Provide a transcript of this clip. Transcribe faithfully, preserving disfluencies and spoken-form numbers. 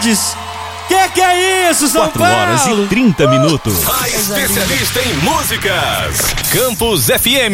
Verdes. Que que é isso, São quatro Paulo? horas e trinta minutos. A especialista em músicas. Campus F M.